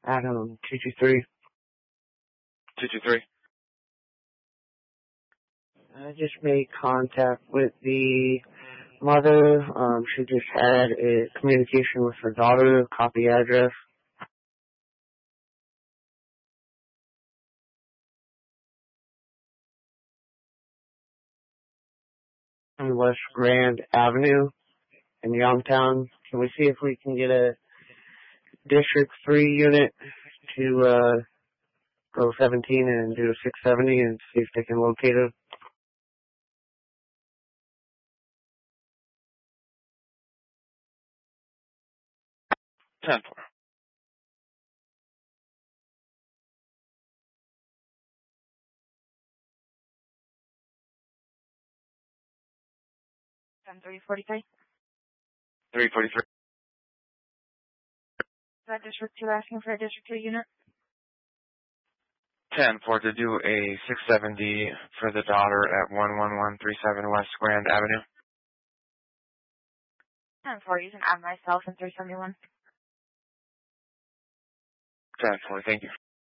Adam 223. 223. I just made contact with the mother. She just had a communication with her daughter, copy address. On West Grand Avenue in Youngtown. Can we see if we can get a District 3 unit to go 17 and do a 670 and see if they can locate it? Ten four. $343. 343. Is that District 2 asking for a District 2 unit? 10-4 to do a 670 for the daughter at 11137 West Grand Avenue. 10-4, you can add myself in 371. 10-4, thank you.